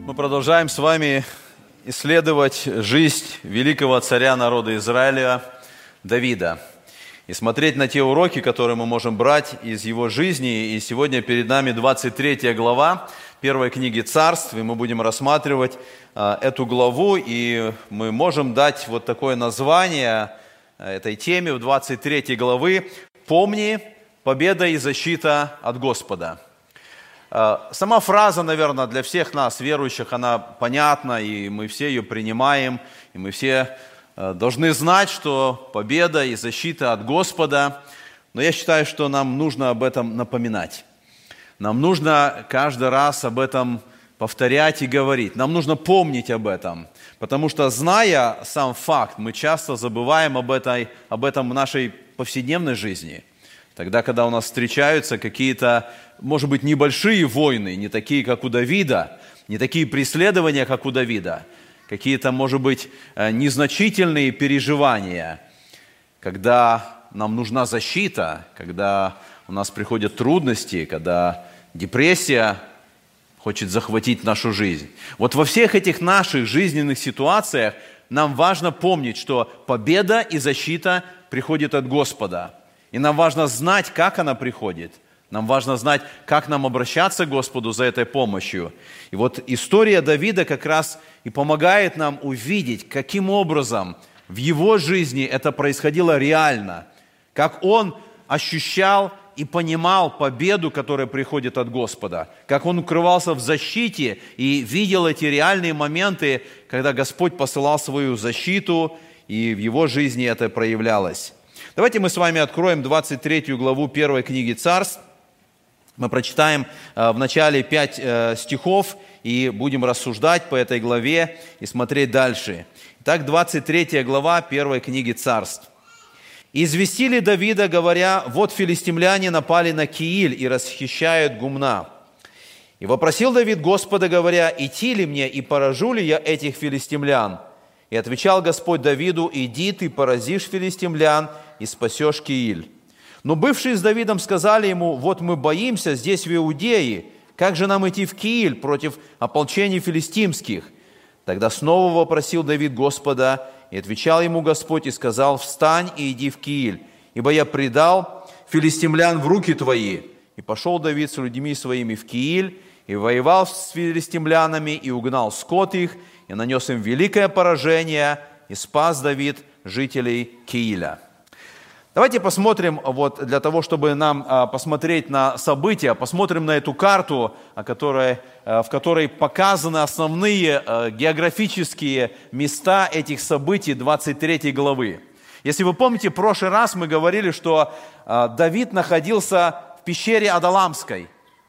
Мы продолжаем с вами исследовать жизнь великого царя народа Израиля Давида и смотреть на те уроки, которые мы можем брать из его жизни. И сегодня перед нами 23 глава первой книги Царств, и мы будем рассматривать эту главу, и мы можем дать вот такое название этой теме в 23 главы «Помни, победа и защита от Господа». Сама фраза, наверное, для всех нас, верующих, она понятна, и мы все ее принимаем, и мы все должны знать, что победа и защита от Господа. Но я считаю, что нам нужно об этом напоминать. Нам нужно каждый раз об этом повторять и говорить. Нам нужно помнить об этом, потому что, зная сам факт, мы часто забываем об этом в нашей повседневной жизни. Тогда, когда у нас встречаются какие-то, может быть, небольшие войны, не такие, как у Давида, не такие преследования, как у Давида, какие-то, может быть, незначительные переживания, когда нам нужна защита, когда у нас приходят трудности, когда депрессия хочет захватить нашу жизнь. Вот во всех этих наших жизненных ситуациях нам важно помнить, что победа и защита приходят от Господа. И нам важно знать, как она приходит. Нам важно знать, как нам обращаться к Господу за этой помощью. И вот история Давида как раз и помогает нам увидеть, каким образом в его жизни это происходило реально. Как он ощущал и понимал победу, которая приходит от Господа. Как он укрывался в защите и видел эти реальные моменты, когда Господь посылал свою защиту, и в его жизни это проявлялось. Давайте мы с вами откроем 23 главу первой книги Царств. Мы прочитаем в начале 5 стихов и будем рассуждать по этой главе и смотреть дальше. Итак, 23 глава первой книги Царств. «И известили Давида, говоря: вот филистимляне напали на Кииль и расхищают гумна. И вопросил Давид Господа, говоря: идти ли мне и поражу ли я этих филистимлян? И отвечал Господь Давиду: иди, ты поразишь филистимлян и спасешь Кииль. Но бывшие с Давидом сказали ему: вот мы боимся здесь в Иудее, как же нам идти в Кииль против ополчений филистимских? Тогда снова вопросил Давид Господа, и отвечал ему Господь и сказал: встань и иди в Кииль, ибо я предал филистимлян в руки твои. И пошел Давид с людьми своими в Кииль, и воевал с филистимлянами, и угнал скот их, и нанес им великое поражение, и спас Давид жителей Кииля». Давайте посмотрим, вот для того, чтобы нам посмотреть на события, посмотрим на эту карту, в которой показаны основные географические места этих событий 23 главы. Если вы помните, в прошлый раз мы говорили, что Давид находился в пещере Адалламской.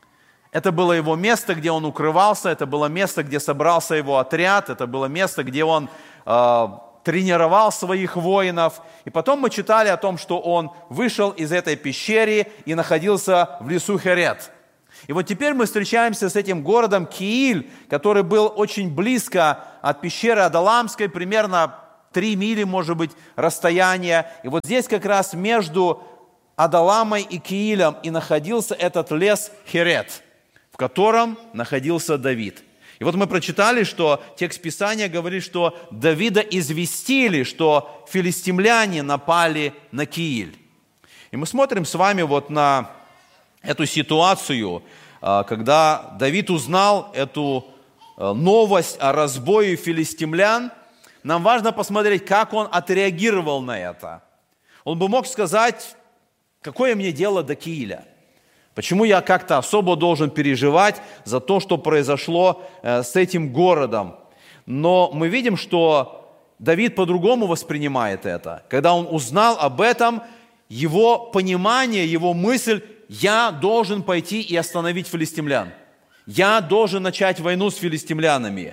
Это было его место, где он укрывался, это было место, где собрался его отряд, это было место, где он тренировал своих воинов. И потом мы читали о том, что он вышел из этой пещеры и находился в лесу Херет. И вот теперь мы встречаемся с этим городом Кииль, который был очень близко от пещеры Адалламской, примерно 3 мили, может быть, расстояние. И вот здесь как раз между Адалламой и Киилем и находился этот лес Херет, в котором находился Давид. И вот мы прочитали, что текст Писания говорит, что Давида известили, что филистимляне напали на Кииль. И мы смотрим с вами вот на эту ситуацию, когда Давид узнал эту новость о разбое филистимлян. Нам важно посмотреть, как он отреагировал на это. Он бы мог сказать: какое мне дело до Кииля? Почему я как-то особо должен переживать за то, что произошло с этим городом? Но мы видим, что Давид по-другому воспринимает это. Когда он узнал об этом, его понимание, его мысль: я должен пойти и остановить филистимлян. Я должен начать войну с филистимлянами.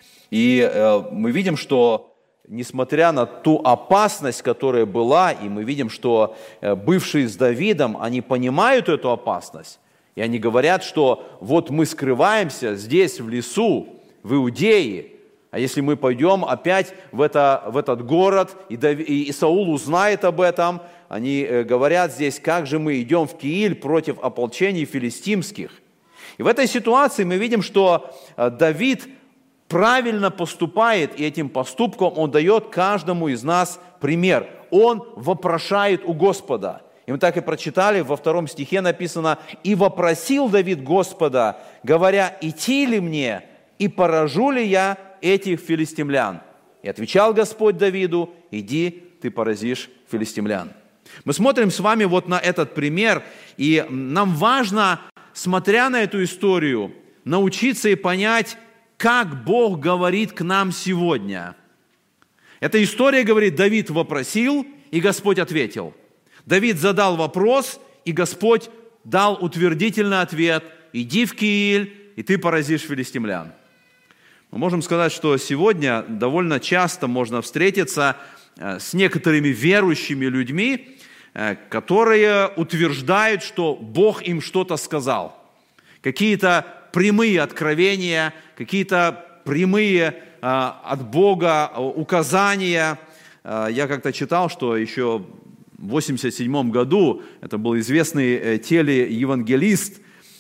И мы видим, что несмотря на ту опасность, которая была, и мы видим, что бывшие с Давидом, они понимают эту опасность, и они говорят, что вот мы скрываемся здесь, в лесу, в Иудее, а если мы пойдем опять в этот город, и Саул узнает об этом, они говорят здесь: как же мы идем в Кииль против ополчений филистимских? И в этой ситуации мы видим, что Давид правильно поступает, и этим поступком он дает каждому из нас пример. Он вопрошает у Господа. И мы так и прочитали, во 2 стихе написано: «И вопросил Давид Господа, говоря, идти ли мне, и поражу ли я этих филистимлян? И отвечал Господь Давиду: иди, ты поразишь филистимлян». Мы смотрим с вами вот на этот пример, и нам важно, смотря на эту историю, научиться и понять, как Бог говорит к нам сегодня. Эта история говорит: Давид вопросил, и Господь ответил. Давид задал вопрос, и Господь дал утвердительный ответ: иди в Кииль, и ты поразишь филистимлян. Мы можем сказать, что сегодня довольно часто можно встретиться с некоторыми верующими людьми, которые утверждают, что Бог им что-то сказал. Какие-то прямые откровения, какие-то прямые от Бога указания. Я как-то читал, что еще в 1987 году, это был известный телеевангелист,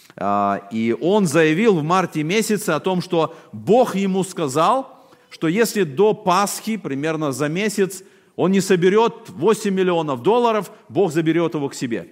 и он заявил в марте месяце о том, что Бог ему сказал, что если до Пасхи, примерно за месяц, он не соберет $8 миллионов, Бог заберет его к себе.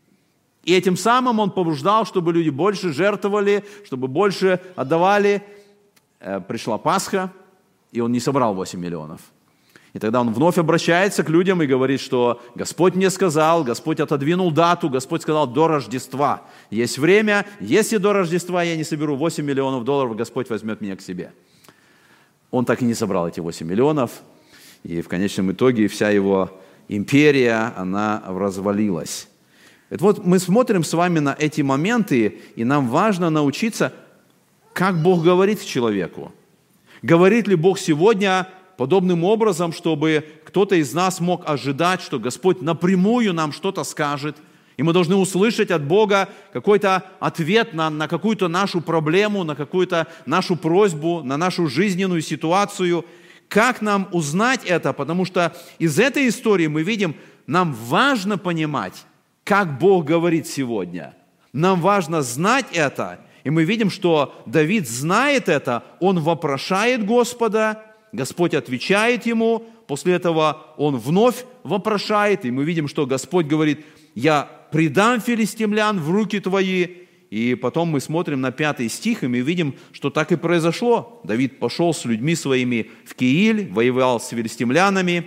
И этим самым он побуждал, чтобы люди больше жертвовали, чтобы больше отдавали. Пришла Пасха, и он не собрал 8 миллионов. И тогда он вновь обращается к людям и говорит, что Господь мне сказал, Господь отодвинул дату, Господь сказал до Рождества. Есть время, если до Рождества я не соберу $8 миллионов, Господь возьмет меня к себе. Он так и не собрал эти 8 миллионов, и в конечном итоге вся его империя, она развалилась. Это вот мы смотрим с вами на эти моменты, и нам важно научиться, как Бог говорит к человеку. Говорит ли Бог сегодня подобным образом, чтобы кто-то из нас мог ожидать, что Господь напрямую нам что-то скажет, и мы должны услышать от Бога какой-то ответ на какую-то нашу проблему, на какую-то нашу просьбу, на нашу жизненную ситуацию. Как нам узнать это? Потому что из этой истории мы видим, нам важно понимать, как Бог говорит сегодня. Нам важно знать это. И мы видим, что Давид знает это, он вопрошает Господа, Господь отвечает ему, после этого он вновь вопрошает, и мы видим, что Господь говорит: «Я предам филистимлян в руки твои». И потом мы смотрим на 5 стих, и мы видим, что так и произошло. Давид пошел с людьми своими в Кииль, воевал с филистимлянами,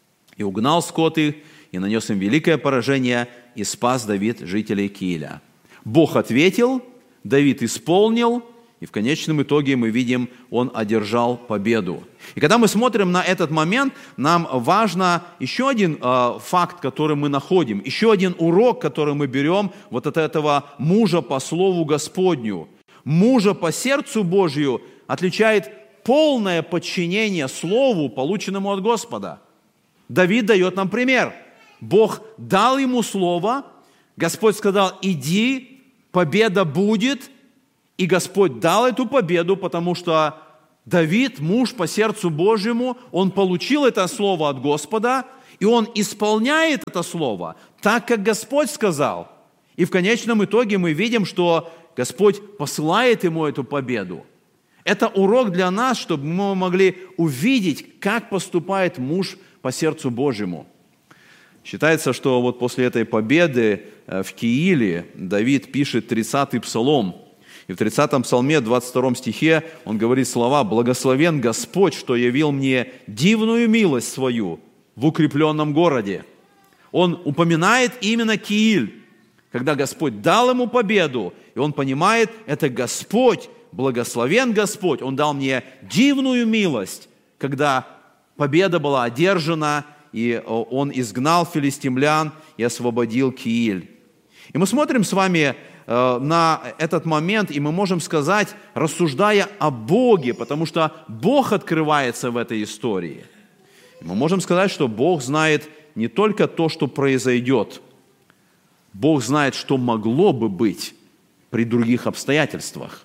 и угнал скот их, и нанес им великое поражение, и спас Давид жителей Кииля. Бог ответил, Давид исполнил, и в конечном итоге мы видим, он одержал победу. И когда мы смотрим на этот момент, нам важно еще один факт, который мы находим, еще один урок, который мы берем вот от этого мужа по слову Господню. Мужа по сердцу Божию отличает полное подчинение слову, полученному от Господа. Давид дает нам пример. Бог дал ему слово, Господь сказал: иди, победа будет. И Господь дал эту победу, потому что Давид, муж по сердцу Божьему, он получил это слово от Господа, и он исполняет это слово так, как Господь сказал. И в конечном итоге мы видим, что Господь посылает ему эту победу. Это урок для нас, чтобы мы могли увидеть, как поступает муж по сердцу Божьему. Считается, что вот после этой победы в Кииле Давид пишет 30-й псалом. И в 30-м псалме, 22 стихе, он говорит слова: «Благословен Господь, что явил мне дивную милость свою в укрепленном городе». Он упоминает именно Кииль, когда Господь дал ему победу, и он понимает, это Господь, благословен Господь, Он дал мне дивную милость, когда победа была одержана, и Он изгнал филистимлян и освободил Кииль. И мы смотрим с вами на этот момент, и мы можем сказать, рассуждая о Боге, потому что Бог открывается в этой истории. Мы можем сказать, что Бог знает не только то, что произойдет, Бог знает, что могло бы быть при других обстоятельствах.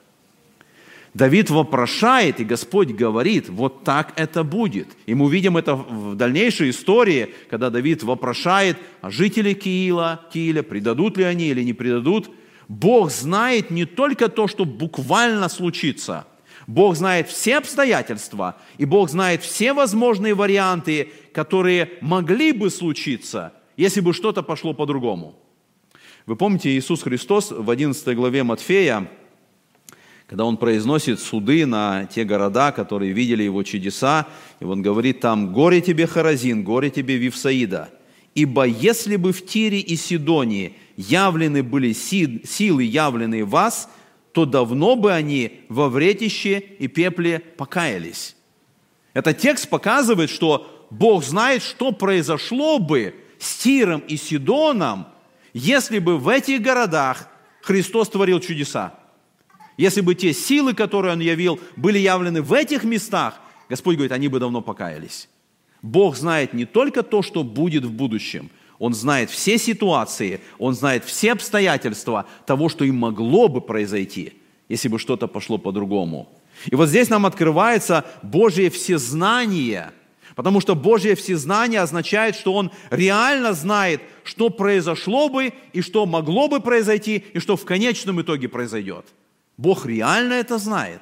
Давид вопрошает, и Господь говорит: вот так это будет. И мы увидим это в дальнейшей истории, когда Давид вопрошает о жителях Кииля, предадут ли они или не предадут. Бог знает не только то, что буквально случится. Бог знает все обстоятельства, и Бог знает все возможные варианты, которые могли бы случиться, если бы что-то пошло по-другому. Вы помните, Иисус Христос в 11 главе Матфея, когда Он произносит суды на те города, которые видели Его чудеса, и Он говорит там: «Горе тебе, Хоразин, горе тебе, Вифсаида, ибо если бы в Тире и Сидоне явлены были силы, явленные в вас, то давно бы они во вретище и пепле покаялись». Этот текст показывает, что Бог знает, что произошло бы с Тиром и Сидоном, если бы в этих городах Христос творил чудеса. Если бы те силы, которые Он явил, были явлены в этих местах, Господь говорит, они бы давно покаялись. Бог знает не только то, что будет в будущем, Он знает все ситуации, Он знает все обстоятельства того, что им могло бы произойти, если бы что-то пошло по-другому. И вот здесь нам открывается Божье всезнание, потому что Божье всезнание означает, что Он реально знает, что произошло бы, и что могло бы произойти, и что в конечном итоге произойдет. Бог реально это знает.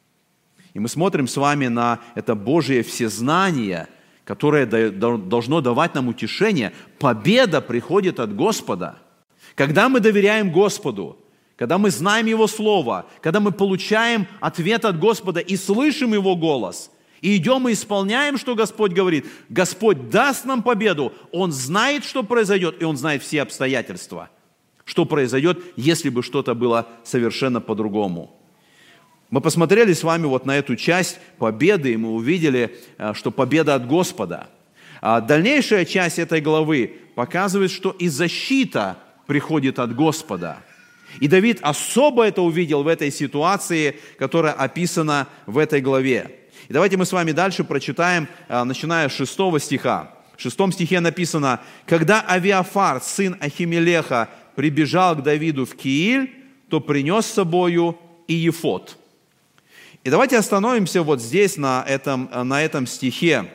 И мы смотрим с вами на это Божье всезнание, которое должно давать нам утешение. Победа приходит от Господа. Когда мы доверяем Господу, когда мы знаем Его Слово, когда мы получаем ответ от Господа и слышим Его голос, и идем и исполняем, что Господь говорит, Господь даст нам победу. Он знает, что произойдет, и Он знает все обстоятельства, что произойдет, если бы что-то было совершенно по-другому. Мы посмотрели с вами вот на эту часть победы, и мы увидели, что победа от Господа. А дальнейшая часть этой главы показывает, что и защита приходит от Господа. И Давид особо это увидел в этой ситуации, которая описана в этой главе. И давайте мы с вами дальше прочитаем, начиная с 6 стиха. В 6 стихе написано: «Когда Авиафар, сын Ахимелеха, прибежал к Давиду в Кииль, то принес с собою и ефод». И давайте остановимся вот здесь, на этом стихе.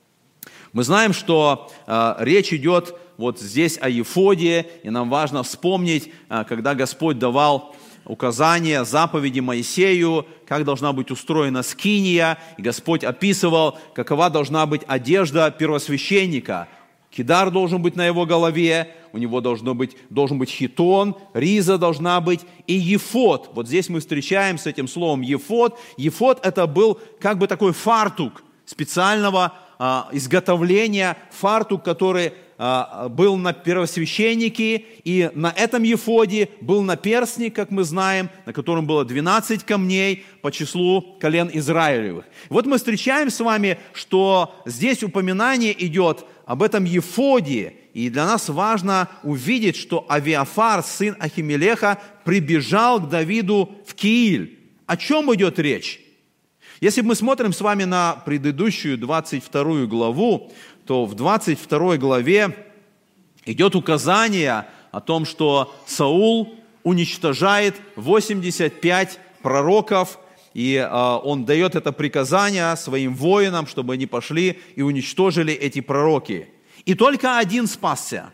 Мы знаем, что речь идет вот здесь о ефоде, и нам важно вспомнить, когда Господь давал указания, заповеди Моисею, как должна быть устроена скиния, и Господь описывал, какова должна быть одежда первосвященника. Кидар должен быть на его голове, у него должен быть хитон, риза должна быть и ефод. Вот здесь мы встречаем с этим словом ефод. Ефод – это был как бы такой фартук специального изготовления, фартук, который был на первосвященнике, и на этом ефоде был наперстник, как мы знаем, на котором было 12 камней по числу колен Израилевых. Вот мы встречаем с вами, что здесь упоминание идет об этом ефоде, и для нас важно увидеть, что Авиафар, сын Ахимелеха, прибежал к Давиду в Кииль. О чем идет речь? Если мы смотрим с вами на предыдущую 22 главу, то в 22 главе идет указание о том, что Саул уничтожает 85 пророков, и он дает это приказание своим воинам, чтобы они пошли и уничтожили эти пророки. И только один спасся.